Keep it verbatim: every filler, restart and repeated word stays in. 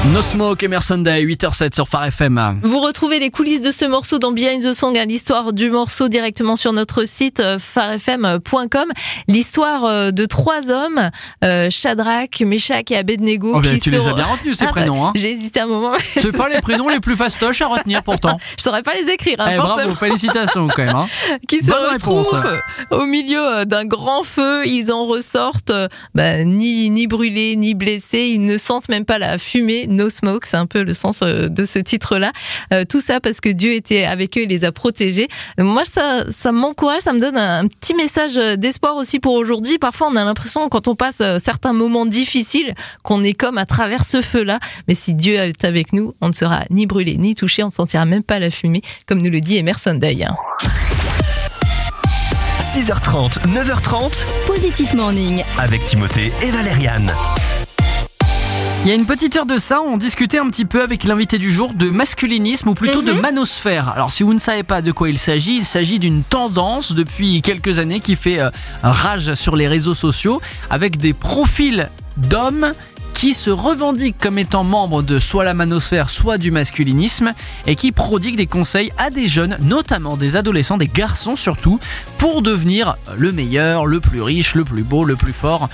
No Smoke, Emerson Day, huit heures zéro sept sur Phare F M. Vous retrouvez les coulisses de ce morceau dans Behind the Song, hein, l'histoire du morceau directement sur notre site euh, phare f m point com. L'histoire euh, de trois hommes, euh, Shadrach, Meshach et Abednego. Oh, qui tu sont... les as bien retenus ces ah, prénoms. Hein. J'ai hésité un moment. C'est pas les prénoms les plus fastoches à retenir pourtant. Je saurais pas les écrire. Hein, eh, forcément. bravo, félicitations quand même. Hein. Qui se Bonne retrouvent réponse. au milieu d'un grand feu. Ils en ressortent bah, ni, ni brûlés, ni blessés. Ils ne sentent même pas la fumée. No Smoke, c'est un peu le sens de ce titre-là. Euh, tout ça parce que Dieu était avec eux et les a protégés. Moi, ça, ça m'encourage, ça me donne un, un petit message d'espoir aussi pour aujourd'hui. Parfois, on a l'impression, quand on passe certains moments difficiles, qu'on est comme à travers ce feu-là. Mais si Dieu est avec nous, on ne sera ni brûlé, ni touché. On ne sentira même pas la fumée, comme nous le dit Emerson Day. six heures trente, neuf heures trente, Positif Morning. avec Timothée et Valériane. Il y a une petite heure de ça, on discutait un petit peu avec l'invité du jour de masculinisme ou plutôt mm-hmm. de manosphère. Alors si vous ne savez pas de quoi il s'agit, il s'agit d'une tendance depuis quelques années qui fait euh, rage sur les réseaux sociaux avec des profils d'hommes qui se revendiquent comme étant membres de soit la manosphère, soit du masculinisme et qui prodiguent des conseils à des jeunes, notamment des adolescents, des garçons surtout, pour devenir le meilleur, le plus riche, le plus beau, le plus fort.